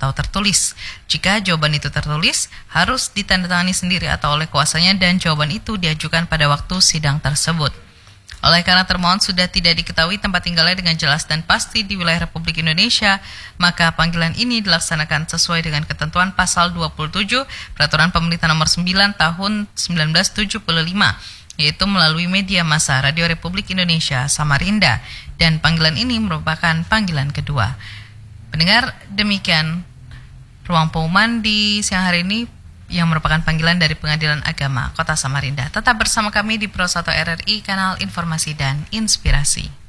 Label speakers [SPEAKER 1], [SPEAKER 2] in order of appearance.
[SPEAKER 1] atau tertulis. Jika jawaban itu tertulis, harus ditandatangani sendiri atau oleh kuasanya dan jawaban itu diajukan pada waktu sidang tersebut. Oleh karena termohon sudah tidak diketahui tempat tinggalnya dengan jelas dan pasti di wilayah Republik Indonesia, maka panggilan ini dilaksanakan sesuai dengan ketentuan pasal 27 Peraturan Pemerintah Nomor 9 Tahun 1975, yaitu melalui media massa Radio Republik Indonesia Samarinda, dan panggilan ini merupakan panggilan kedua. Pendengar, demikian Ruang Pengumuman di siang hari ini yang merupakan panggilan dari Pengadilan Agama Kota Samarinda. Tetap bersama kami di Pro 1 RRI, kanal informasi dan inspirasi.